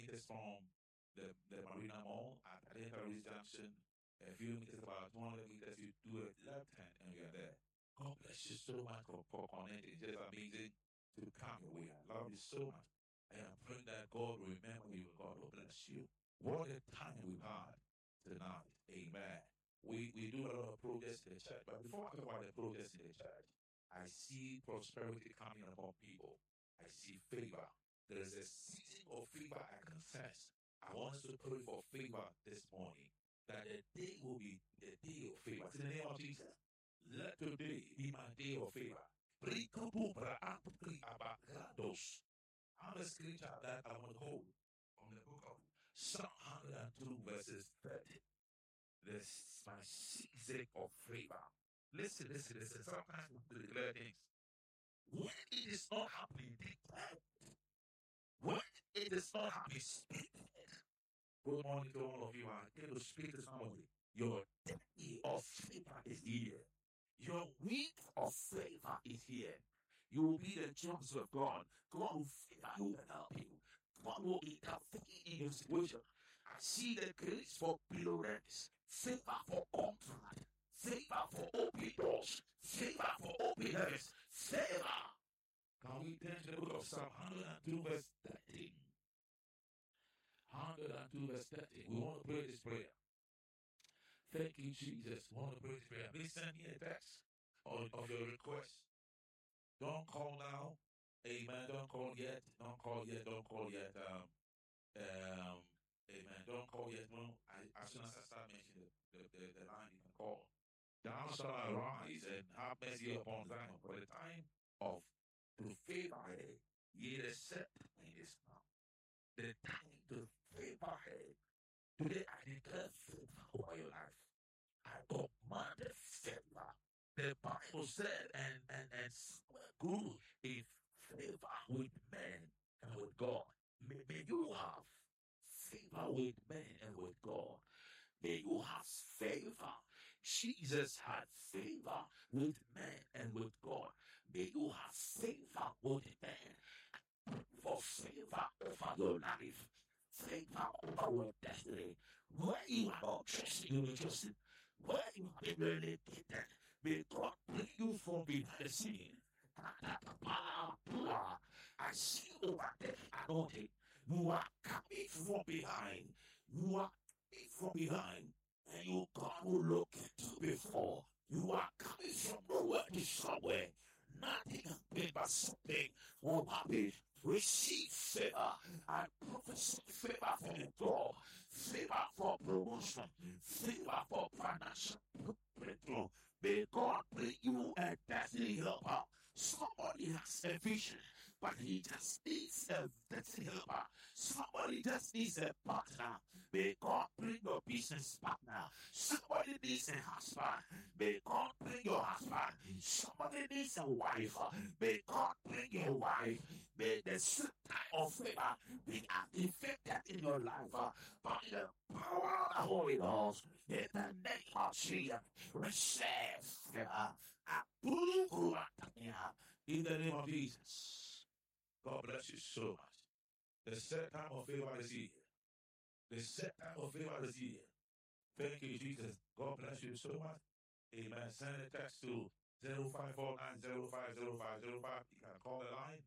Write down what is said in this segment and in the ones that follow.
meters from the Marina Mall at Paris Junction. A few meters, about 200 meters, you do a left hand and you're there. God bless you so much for connecting. It's just amazing to come your way. I love you so much. I am praying that God will remember you. God will bless you. What a time we've had tonight. Amen. We do a lot of progress in the church, but before I talk about the progress in the church, I see prosperity coming upon people. I see favor. There is a season of favor I can sense. I want us to pray for favor this morning. That the day will be the day of favor. In the name of Jesus. Let today be my day of favor. I'm a scripture that I want to hold from the book of Psalm 102, verses 30. This is my season of favor. Listen. Sometimes we declare things. When it is not happening, declare it. When it is not happening, speak it. Good morning to all of you. I'm going to speak to somebody. Your day of favor is here. Your week of favor is here. You will be the choice of God. God will favor you and help you. God will intervene in your situation. I see the grace for billionaires, favor for contract, favor for open doors, favor for open heavens, favor. Can we turn to the book of Psalm 102, verse 13? 102, verse 13. We want to pray this prayer. Thank you, Jesus. We want to pray this prayer. Please send me a text of your request. Don't call now. Amen. Don't call yet. Don't call yet. Don't call yet. Amen. Don't call yet. No. As soon as I start mentioning the line, you can call. Thou shalt arise and have mercy upon Zion, for the time of to favor her. Ye the set time is now. The time to favor her. Today I declare favor over your life. I command favor. The Bible said, and grew in favor with men and with God. May you have favor with men and with God. May you have favor. Jesus had favor with men and with God. May you have favor with men. For favor over your life, favor over your destiny. Where you are not trusting, you will trust. Where you have been relegated, may God bring you from behind the scene. I see over there anointing. You are coming from behind. You are coming from behind. And you God will look at you before. You are coming from nowhere to somewhere. Nothing has been but something will happen. Receive favor. I prophesy favor for the door, favor for promotion, favor for financial breakthrough. May God bring you a destiny helper. Somebody has a vision, but he just needs a destiny helper. Somebody just needs a partner. May God bring your business partner. Somebody needs a husband. May God bring your husband. Somebody needs a wife. May God bring your wife. May the time of favor be activated in your life by the power of the Holy Ghost. In the name of Jesus, receive favor. In the name of Jesus. God bless you so much. The set time of favor is here. The set time of favor is here. Thank you, Jesus. God bless you so much. Amen. Send a text to 0549050505. You can call the line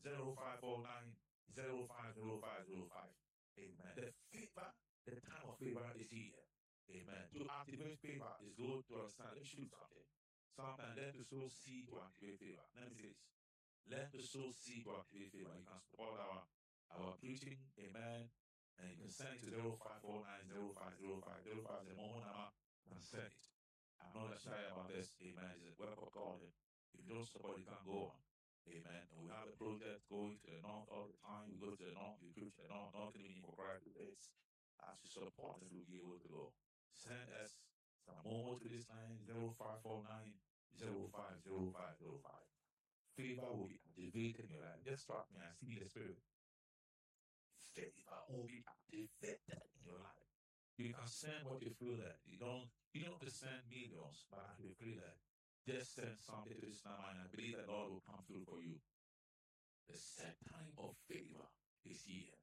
0549050505. Amen. The favor, the time of favor is here. Amen. To activate favor is good to understand. Let me show you something. Sometimes let the soul see to activate favor. Let me say this. Let the soul see to activate favor. You can support our preaching. Amen. And you can send it to 0549050505. The moment I'm can send it. I'm not shy about this. Amen. It's a work of God. If you don't support, you can't go on. Amen. And we have a project going to the north all the time. We go to the north, we preach to the north, nothing meaning for Christ is. As you support us, we'll be able to go. Send us some more to this line 0549050505. Favor will be activated in your life. Just trust me, I see the spirit. Favor will be activated in your life. You can send what you feel that. You don't have to send millions, but I feel that. Just send something to this number, and I believe that Lord will come through for you. The set time of favor is here.